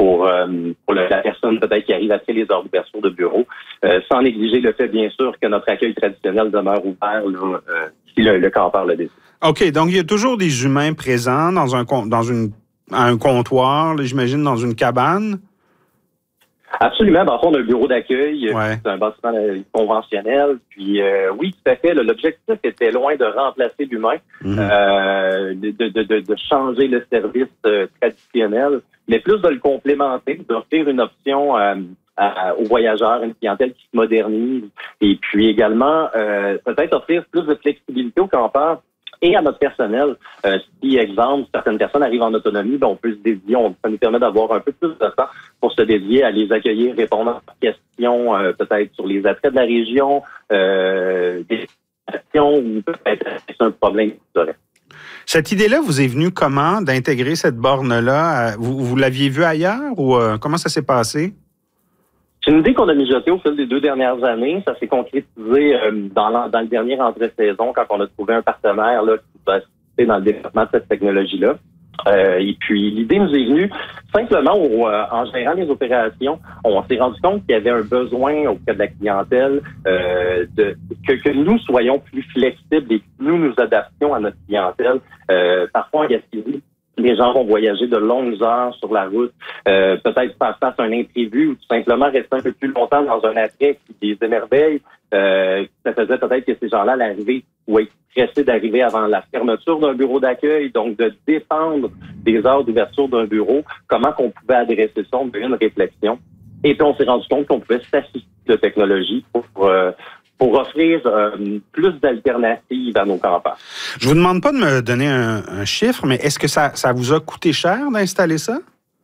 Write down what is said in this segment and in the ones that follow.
pour la personne peut-être qui arrive après les heures d'ouverture de bureau, sans négliger le fait, bien sûr, que notre accueil traditionnel demeure ouvert là, si le campeur le décide. OK, donc il y a toujours des humains présents à un comptoir, là, j'imagine, dans une cabane? Absolument. Dans le fond, on a un bureau d'accueil, Ouais. c'est un bâtiment conventionnel. Puis oui, tout à fait. Là, l'objectif était loin de remplacer l'humain, de changer le service traditionnel, mais plus de le complémenter, d'offrir une option aux voyageurs, une clientèle qui se modernise, et puis également peut-être offrir plus de flexibilité aux campeurs et à notre personnel. Si, exemple, certaines personnes arrivent en autonomie, ben, on peut se dédier, ça nous permet d'avoir un peu plus de temps pour se dédier à les accueillir, répondre à leurs questions, peut-être sur les attraits de la région, des questions ou peut-être c'est un problème qui serait. Cette idée-là vous est venue comment d'intégrer cette borne-là? Vous l'aviez vue ailleurs ou comment ça s'est passé? C'est une idée qu'on a mijotée au fil des 2 dernières années. Ça s'est concrétisé dans le dernier entre-saison quand on a trouvé un partenaire là, qui va assister dans le développement de cette technologie-là. Et puis, l'idée nous est venue simplement en gérant les opérations. On s'est rendu compte qu'il y avait un besoin auprès de la clientèle que nous soyons plus flexibles et que nous adaptions à notre clientèle. Parfois, en Gaspésie, les gens vont voyager de longues heures sur la route, peut-être faire face à un imprévu ou tout simplement rester un peu plus longtemps dans un attrait qui les émerveille. Ça faisait peut-être que ces gens-là allaient arriver ou être pressés d'arriver avant la fermeture d'un bureau d'accueil, donc de dépendre des heures d'ouverture d'un bureau. Comment qu'on pouvait adresser ça? On a eu une réflexion. Et puis, on s'est rendu compte qu'on pouvait s'assister de technologie pour offrir plus d'alternatives à nos campeurs. Je vous demande pas de me donner un chiffre, mais est-ce que ça vous a coûté cher d'installer ça?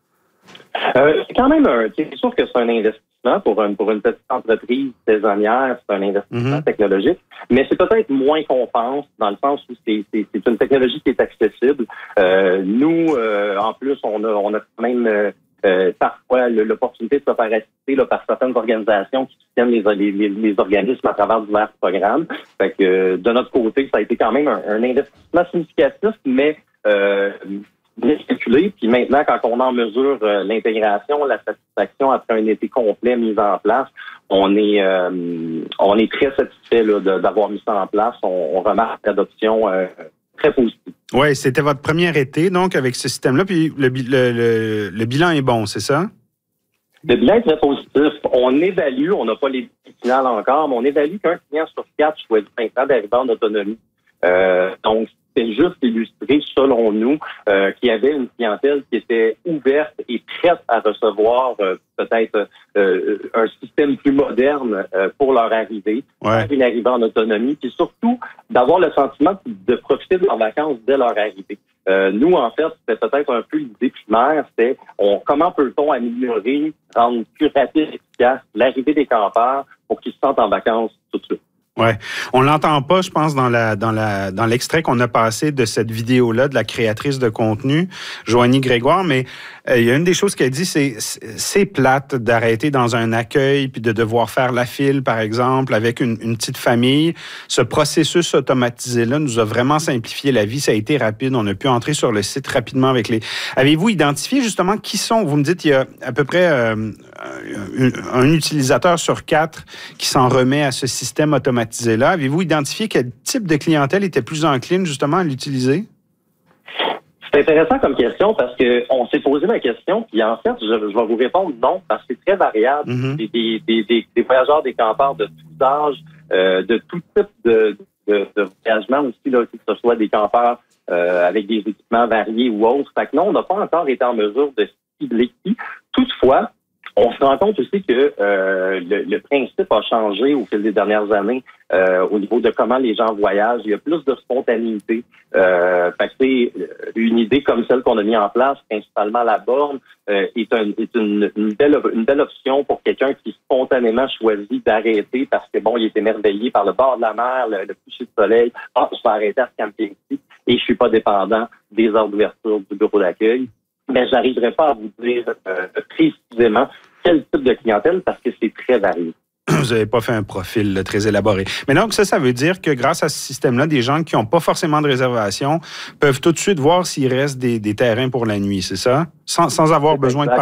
C'est quand même c'est sûr que c'est un investissement pour une petite entreprise saisonnière, c'est un investissement technologique, mais c'est peut-être moins qu'on pense, dans le sens où c'est une technologie qui est accessible. Nous, en plus, on a quand même parfois l'opportunité de se faire assister là, par certaines organisations qui soutiennent les organismes à travers divers programmes. Fait que de notre côté, ça a été quand même un investissement significatif, mais bien calculé. Puis maintenant, quand on en mesure l'intégration, la satisfaction après un été complet mis en place, on est très satisfait là, d'avoir mis ça en place. On remarque l'adoption très positive. Oui, c'était votre premier été, donc, avec ce système-là, puis le bilan est bon, c'est ça? Le bilan est très positif. On évalue, on n'a pas les finales encore, mais on évalue qu'un client sur 4 choisit maintenant d'arriver en autonomie. Donc, c'est juste illustré, selon nous, qu'il y avait une clientèle qui était ouverte et prête à recevoir peut-être un système plus moderne pour leur arrivée, une arrivée en autonomie, puis surtout d'avoir le sentiment de profiter de leurs vacances dès leur arrivée. Nous, en fait, c'était peut-être un peu l'idée primaire, c'était comment peut-on améliorer, rendre plus rapide et efficace l'arrivée des campeurs pour qu'ils se sentent en vacances tout de suite. Ouais, on l'entend pas, je pense, dans l'extrait qu'on a passé de cette vidéo-là de la créatrice de contenu, Joanie Grégoire, mais il y a une des choses qu'elle dit, c'est plate d'arrêter dans un accueil puis de devoir faire la file, par exemple, avec une petite famille. Ce processus automatisé-là nous a vraiment simplifié la vie. Ça a été rapide. On a pu entrer sur le site rapidement avec les... Avez-vous identifié justement qui sont... Vous me dites, il y a à peu près un utilisateur sur 4 qui s'en remet à ce système automatisé-là. Avez-vous identifié quel type de clientèle était plus encline justement à l'utiliser? C'est intéressant comme question parce que on s'est posé la question, puis en fait, je vais vous répondre non, parce que c'est très variable. Des voyageurs, des campeurs de tous âges, de tout type de voyagement aussi, là, que ce soit des campeurs avec des équipements variés ou autres. Fait que non, on n'a pas encore été en mesure de cibler qui. Toutefois, on se rend compte aussi que le principe a changé au fil des dernières années au niveau de comment les gens voyagent. Il y a plus de spontanéité. Fait que c'est une idée comme celle qu'on a mis en place, principalement la borne, est une belle option pour quelqu'un qui spontanément choisit d'arrêter parce que bon, il est émerveillé par le bord de la mer, le coucher de soleil. Ah, je vais arrêter à ce camping-ci et je suis pas dépendant des heures d'ouverture du bureau d'accueil. Mais j'arriverai pas à vous dire précisément quel type de clientèle parce que c'est très varié. Vous n'avez pas fait un profil très élaboré. Mais donc, ça veut dire que grâce à ce système-là, des gens qui n'ont pas forcément de réservation peuvent tout de suite voir s'il reste des terrains pour la nuit, c'est ça? Sans avoir besoin de